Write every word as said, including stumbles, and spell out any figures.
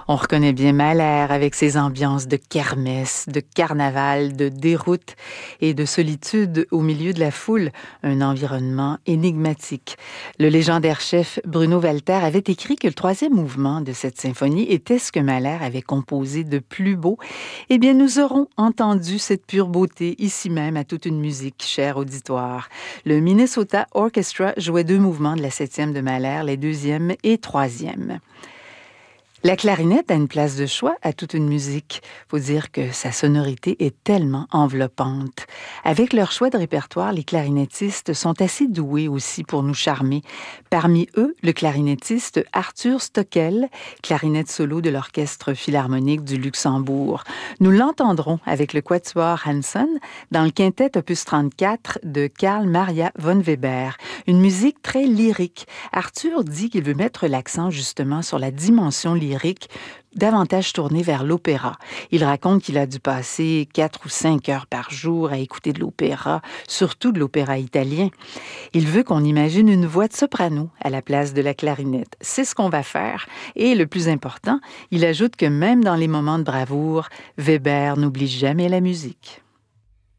On reconnaît bien Mahler avec ses ambiances de kermesse, de carnaval, de déroute et de solitude au milieu de la foule, un environnement énigmatique. Le légendaire chef Bruno Walter avait écrit que le troisième mouvement de cette symphonie était ce que Mahler avait composé de plus beau. Eh bien, nous aurons entendu cette pure beauté ici même à toute une musique, cher auditoire. Le Minnesota Orchestra jouait deux mouvements de la septième de Mahler, les deuxième et troisième. La clarinette a une place de choix à toute une musique. Faut dire que sa sonorité est tellement enveloppante. Avec leur choix de répertoire, les clarinettistes sont assez doués aussi pour nous charmer. Parmi eux, le clarinettiste Arthur Stockel, clarinette solo de l'Orchestre philharmonique du Luxembourg. Nous l'entendrons avec le quatuor Hanson dans le quintet opus trente-quatre de Carl Maria von Weber. Une musique très lyrique. Arthur dit qu'il veut mettre l'accent justement sur la dimension lyrique davantage tourné vers l'opéra. Il raconte qu'il a dû passer quatre ou cinq heures par jour à écouter de l'opéra, surtout de l'opéra italien. Il veut qu'on imagine une voix de soprano à la place de la clarinette. C'est ce qu'on va faire. Et le plus important, il ajoute que même dans les moments de bravoure, Weber n'oublie jamais la musique.